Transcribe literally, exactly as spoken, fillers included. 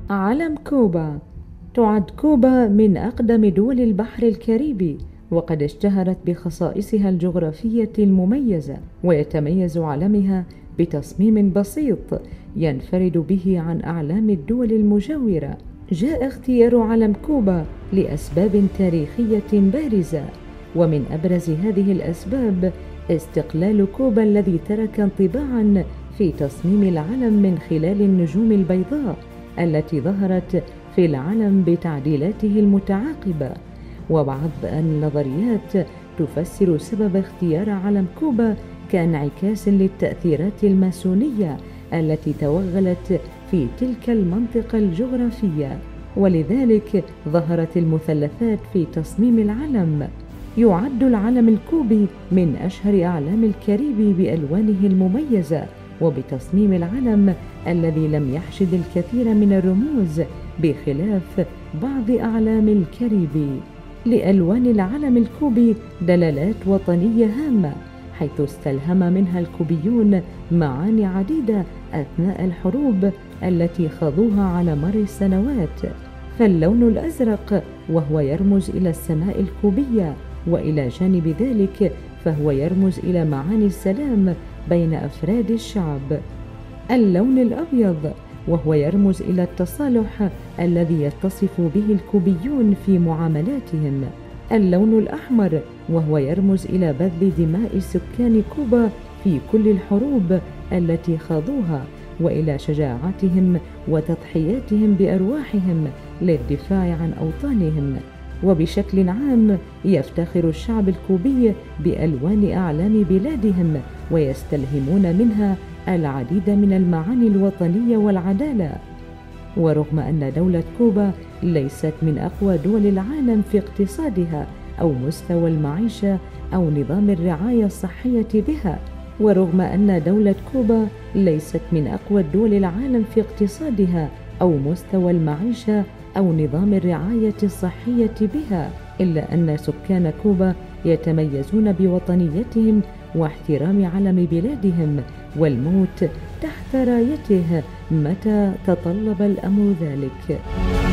علم كوبا. تعد كوبا من أقدم دول البحر الكاريبي، وقد اشتهرت بخصائصها الجغرافية المميزة، ويتميز علمها بتصميم بسيط ينفرد به عن أعلام الدول المجاورة. جاء اختيار علم كوبا لأسباب تاريخية بارزة، ومن أبرز هذه الأسباب استقلال كوبا الذي ترك انطباعاً في تصميم العلم من خلال النجوم البيضاء التي ظهرت في العلم بتعديلاته المتعاقبة. وبعض النظريات تفسر سبب اختيار علم كوبا كانعكاس للتأثيرات الماسونية التي توغلت في تلك المنطقة الجغرافية، ولذلك ظهرت المثلثات في تصميم العلم. يعد العلم الكوبي من أشهر أعلام الكاريبي بألوانه المميزة وبتصميم العلم الذي لم يحشد الكثير من الرموز بخلاف بعض أعلام الكاريبي. لألوان العلم الكوبي دلالات وطنية هامة، حيث استلهم منها الكوبيون معاني عديدة أثناء الحروب التي خاضوها على مر السنوات. فاللون الأزرق وهو يرمز إلى السماء الكوبية، وإلى جانب ذلك فهو يرمز إلى معاني السلام بين أفراد الشعب. اللون الأبيض وهو يرمز إلى التصالح الذي يتصف به الكوبيون في معاملاتهم. اللون الأحمر وهو يرمز إلى بذل دماء سكان كوبا في كل الحروب التي خاضوها، وإلى شجاعتهم وتضحياتهم بأرواحهم للدفاع عن أوطانهم. وبشكل عام يفتخر الشعب الكوبي بألوان أعلام بلادهم، ويستلهمون منها العديد من المعاني الوطنية والعدالة. ورغم أن دولة كوبا ليست من أقوى دول العالم في اقتصادها أو مستوى المعيشة أو نظام الرعاية الصحية بها ورغم أن دولة كوبا ليست من أقوى دول العالم في اقتصادها أو مستوى المعيشة أو نظام الرعاية الصحية بها، إلا أن سكان كوبا يتميزون بوطنيتهم واحترام علم بلادهم والموت تحت رايته متى تطلب الأمر ذلك.